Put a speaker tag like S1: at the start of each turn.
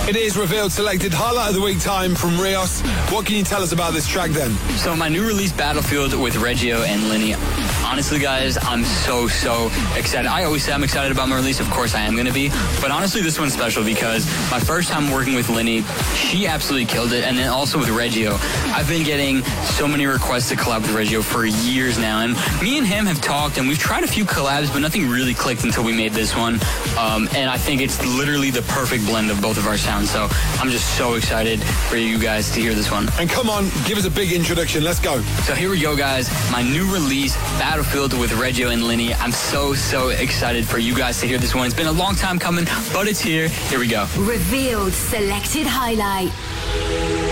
S1: It is Revealed Selected Highlight of the Week time from Rios. What can you tell us about this track then?
S2: So my new release, Battlefield, with Reggio and Linny. Honestly, guys, I'm so excited. I always say I'm excited about my release. Of course I am going to be. But honestly, this one's special because my first time working with Linny, she absolutely killed it. And then also with Reggio. I've been getting so many requests to collab with Reggio for years now. And me and him have talked, and we've tried a few collabs, but nothing really clicked until we made this one. And I think it's literally the perfect blend of both of our sounds. So I'm just so excited for you guys to hear this one.
S1: And come on, give us a big introduction. Let's go.
S2: So here we go, guys. My new release, Battlefield with Reggio and Linny. I'm so excited for you guys to hear this one. It's been a long time coming, but it's here. Here we go.
S3: Revealed Selected Highlight.